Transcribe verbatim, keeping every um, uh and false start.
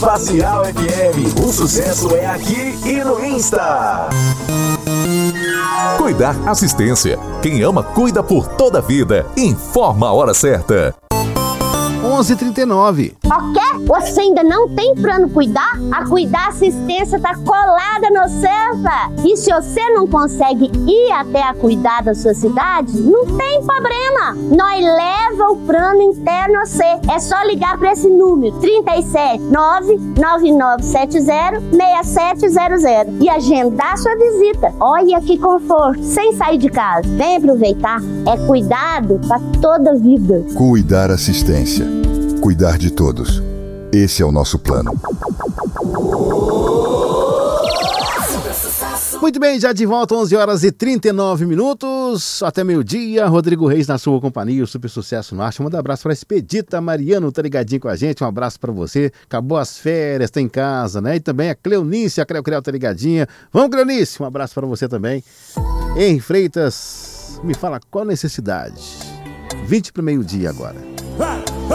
Facial F M, o sucesso é aqui e no Insta. Cuidar Assistência. Quem ama, cuida por toda a vida. Informa a hora certa. onze e trinta e nove. Ok? Você ainda não tem plano Cuidar? A Cuidar Assistência está colada no Cefa. E se você não consegue ir até a Cuidar da sua cidade, não tem problema. Nós leva o plano interno a você. É só ligar para esse número trinta e sete, nove nove nove sete zero, seis sete zero zero e agendar sua visita. Olha que conforto, sem sair de casa. Vem aproveitar. É cuidado para toda a vida. Cuidar Assistência. Cuidar de todos. Esse é o nosso plano. Muito bem, já de volta, onze horas e trinta e nove minutos, até meio-dia. Rodrigo Reis na sua companhia, o Super Sucesso no Ar. Manda um abraço para a Expedita Mariano, tá ligadinho com a gente. Um abraço para você. Acabou as férias, tá em casa, né? E também a Cleonice, a Creu Creu, tá ligadinha. Vamos, Cleonice, um abraço para você também. Em Freitas, me fala qual necessidade. vinte para o meio-dia agora.